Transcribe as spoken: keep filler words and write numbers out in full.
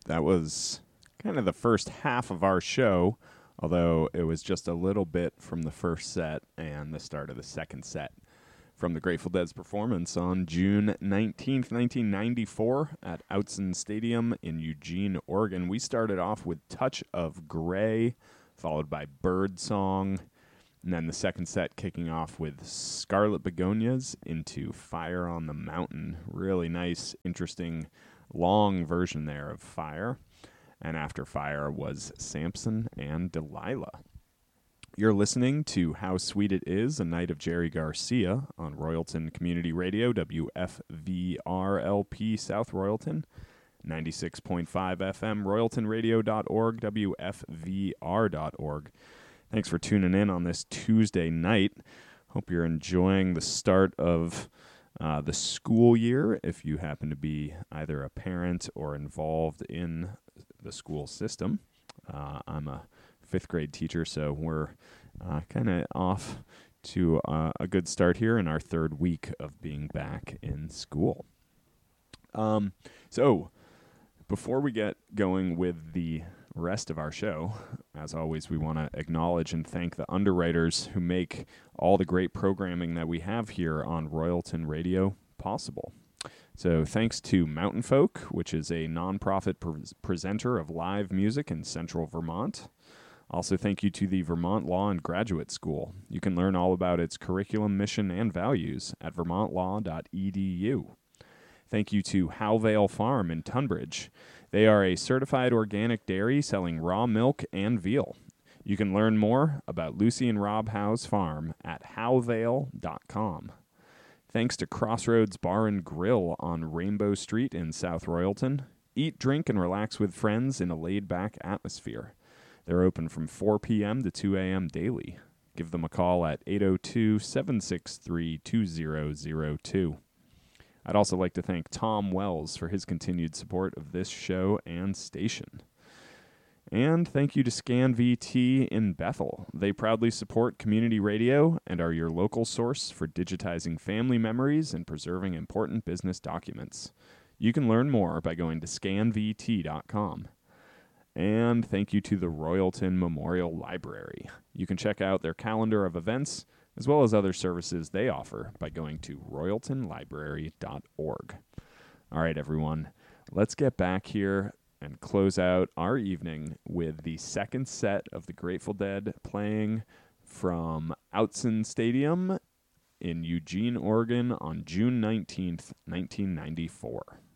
That was kind of the first half of our show, although it was just a little bit from the first set and the start of the second set from the Grateful Dead's performance on June nineteenth, nineteen ninety-four at Outson Stadium in Eugene, Oregon. We started off with Touch of Grey, followed by Bird Song, and then the second set kicking off with Scarlet Begonias into Fire on the Mountain. Really nice, interesting, long version there of Fire. And after Fire was Samson and Delilah. You're listening to How Sweet It Is, A Night of Jerry Garcia on Royalton Community Radio, W F V R L P South Royalton, ninety-six point five F M, royalton radio dot org, W F V R dot org. Thanks for tuning in on this Tuesday night. Hope you're enjoying the start of uh, the school year, if you happen to be either a parent or involved in the school system. Uh, I'm a fifth grade teacher, so we're uh, kind of off to uh, a good start here in our third week of being back in school. Um, so before we get going with the rest of our show, as always, we want to acknowledge and thank the underwriters who make all the great programming that we have here on Royalton Radio possible. So thanks to Mountain Folk, which is a nonprofit pre- presenter of live music in central Vermont. Also thank you to the Vermont Law and Graduate School. You can learn all about its curriculum, mission, and values at vermont law dot e d u. Thank you to Howvale Farm in Tunbridge. They are a certified organic dairy selling raw milk and veal. You can learn more about Lucy and Rob Howe's farm at howvale dot com. Thanks to Crossroads Bar and Grill on Rainbow Street in South Royalton. Eat, drink, and relax with friends in a laid-back atmosphere. They're open from four p.m. to two a.m. daily. Give them a call at eight oh two, seven six three, two oh oh two. I'd also like to thank Tom Wells for his continued support of this show and station. And thank you to ScanVT in Bethel. They proudly support community radio and are your local source for digitizing family memories and preserving important business documents. You can learn more by going to scan v t dot com. And thank you to the Royalton Memorial Library. You can check out their calendar of events as well as other services they offer by going to royalton library dot org. All right, everyone, let's get back here and close out our evening with the second set of the Grateful Dead playing from Outson Stadium in Eugene, Oregon on June nineteenth, nineteen ninety-four.